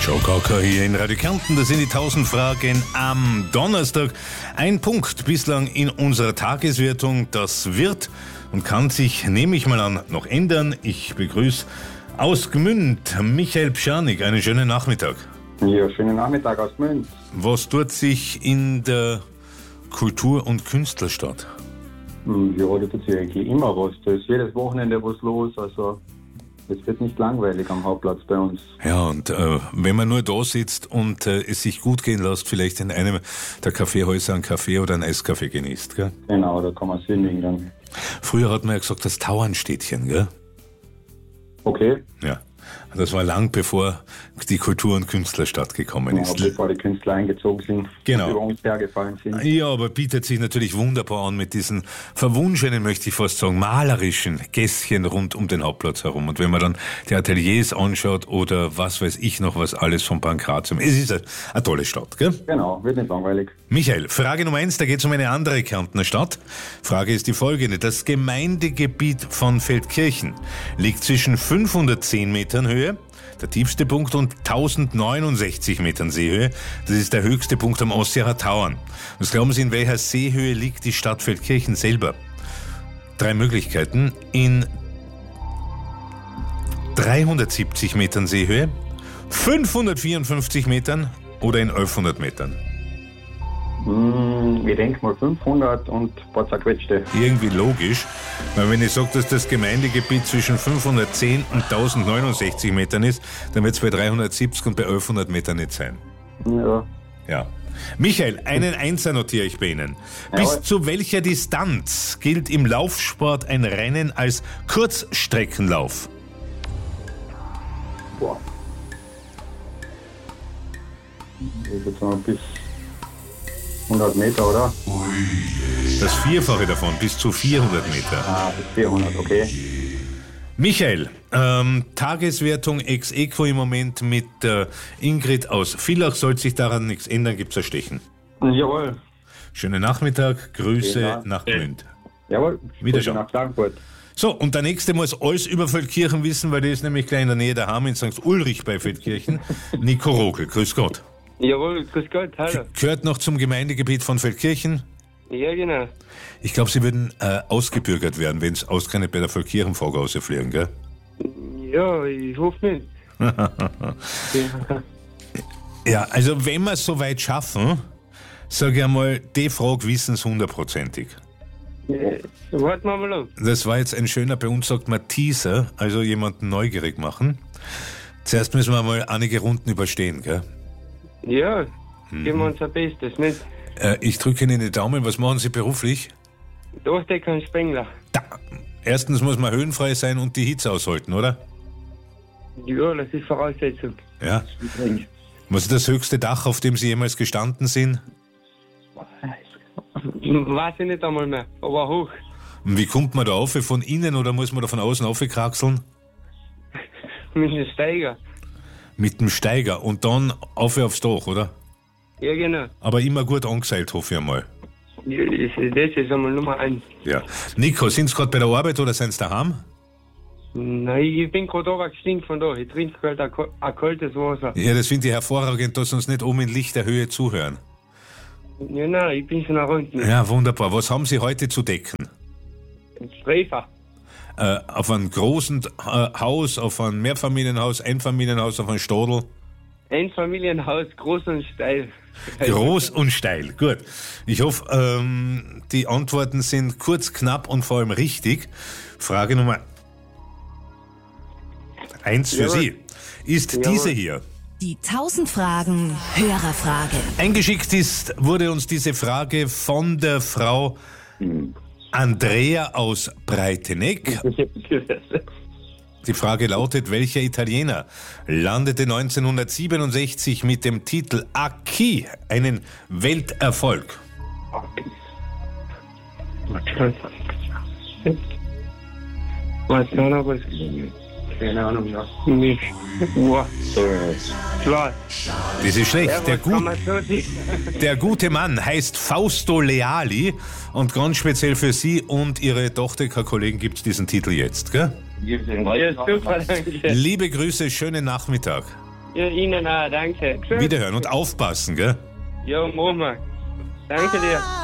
Joe Cocker hier in Radio Kärnten. Das sind die 1000 Fragen am Donnerstag. Ein Punkt bislang in unserer Tageswertung. Das wird und kann sich, nehme ich mal an, noch ändern. Ich begrüße aus Gmünd Michael Pschanik. Einen schönen Nachmittag. Ja, schönen Nachmittag aus Gmünd. Was tut sich in der Kultur- und Künstlerstadt? Ja, da tut sich eigentlich immer was. Da ist jedes Wochenende was los. Also es wird nicht langweilig am Hauptplatz bei uns. Ja, und wenn man nur da sitzt und es sich gut gehen lässt, vielleicht in einem der Kaffeehäuser einen Kaffee oder einen Eiskaffee genießt, gell? Genau, da kann man singen dann. Früher hat man ja gesagt, das Tauernstädtchen, gell? Okay. Ja, das war lang bevor die Kultur- und Künstlerstadt gekommen Ja, ist. bevor die Künstler eingezogen sind, Genau. über uns hergefallen sind. Ja, aber bietet sich natürlich wunderbar an mit diesen verwunschenen, möchte ich fast sagen, malerischen Gässchen rund um den Hauptplatz herum. Und wenn man dann die Ateliers anschaut oder was weiß ich noch, was alles vom Pankratium. Es ist eine tolle Stadt, gell? Genau, wird nicht langweilig. Michael, Frage Nummer 1, da geht es um eine andere Kärntner Stadt. Frage ist die folgende. Das Gemeindegebiet von Feldkirchen liegt zwischen 510 Metern Höhe, der tiefste Punkt, und 1069 Metern Seehöhe. Das ist der höchste Punkt am Ossiacher Tauern. Was glauben Sie, in welcher Seehöhe liegt die Stadt Feldkirchen selber? 3 Möglichkeiten. In 370 Metern Seehöhe, 554 Metern oder in 1100 Metern? Ich denke mal 500 und ein paar zerquetschte. Irgendwie logisch, weil wenn ich sage, dass das Gemeindegebiet zwischen 510 und 1069 Metern ist, dann wird es bei 370 und bei 1100 Metern nicht sein. Ja. Ja. Michael, einen Einser notiere ich bei Ihnen. Bis zu welcher Distanz gilt im Laufsport ein Rennen als Kurzstreckenlauf? Boah. Ich würde sagen bis 100 Meter, oder? Das Vierfache davon, bis zu 400 Meter. Bis 400, okay. Michael, Tageswertung ex aequo im Moment mit Ingrid aus Villach. Sollte sich daran nichts ändern, gibt's ein Stechen. Jawohl. Schönen Nachmittag, Grüße Ja. nach Gmünd. Jawohl. Wiederschauen. Nach Frankfurt. So, und der Nächste muss alles über Feldkirchen wissen, weil der ist nämlich gleich in der Nähe daheim in St. Ulrich bei Feldkirchen. Nico Rogel, grüß Gott. Jawohl, grüß Gott, hallo. Gehört noch zum Gemeindegebiet von Feldkirchen. Ja, genau. Ich glaube, Sie würden ausgebürgert werden, wenn es ausgerechnet bei der Feldkirchen-Frage rausfliegen, gell? Ja, ich hoffe nicht. Ja, also wenn wir es so weit schaffen, sage ich einmal, die Frage wissen es 100%ig. Warten wir mal an. Das war jetzt ein schöner, bei uns sagt man Teaser, also jemanden neugierig machen. Zuerst müssen wir mal einige Runden überstehen, gell? Ja, geben wir uns ein Bestes, nicht? Ich drücke Ihnen die Daumen. Was machen Sie beruflich? Dachdecker und Spengler. Da. Erstens muss man höhenfrei sein und die Hitze aushalten, oder? Ja, das ist Voraussetzung. Ja. Was ist das höchste Dach, auf dem Sie jemals gestanden sind? Weiß ich nicht einmal mehr, aber hoch. Und wie kommt man da auf? Von innen oder muss man da von außen aufkraxeln? Mit dem Steiger. Mit dem Steiger und dann aufs Dach, oder? Ja, genau. Aber immer gut angeseilt, hoffe ich einmal. Ja, das ist einmal Nummer 1. Ja. Nico, sind Sie gerade bei der Arbeit oder sind Sie daheim? Nein, ich bin gerade runtergestiegen von da. Ich trinke halt ein kaltes Wasser. Ja, das finde ich hervorragend, dass Sie uns nicht oben in Lichterhöhe zuhören. Ja, nein, ich bin schon nach unten. Ja, wunderbar. Was haben Sie heute zu decken? Streifer. Auf einem großen Haus, auf ein Mehrfamilienhaus, Einfamilienhaus, auf ein Stadel? Einfamilienhaus, groß und steil. Groß und steil, gut. Ich hoffe, die Antworten sind kurz, knapp und vor allem richtig. Frage Nummer 1 für Jawohl. Sie ist Jawohl. diese hier. Die 1000 Fragen Hörerfrage. Eingeschickt wurde uns diese Frage von der Frau Andrea aus Breiteneck. Die Frage lautet, welcher Italiener landete 1967 mit dem Titel A chi einen Welterfolg? Was kann aber Keine Ahnung, ja. nicht. Wow. Klar. Das ist schlecht. Ja, Der, was kann man so sehen? der gute Mann heißt Fausto Leali und ganz speziell für Sie und Ihre Tochter-Kollegen gibt es diesen Titel jetzt, gell? Ja, super, danke. Liebe Grüße, schönen Nachmittag. Ja, Ihnen auch, danke. Wiederhören und aufpassen, gell? Ja, machen wir. Danke dir.